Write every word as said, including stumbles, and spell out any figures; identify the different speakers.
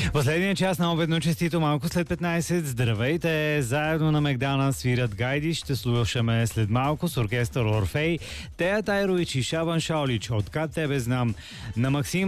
Speaker 1: Последния час на обедно честито малко след петнайсет. Здравейте! Заедно на Мегдана свират гайди. Ще слушаме след малко с оркестър Орфей, Тея Тайро и Шабан Шаолич. От КТБ знам. На Максим